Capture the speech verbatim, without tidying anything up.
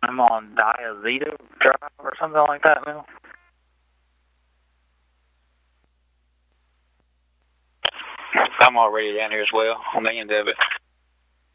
I'm on Diazita Drive or something like that now. I'm already down here as well, on the end of it.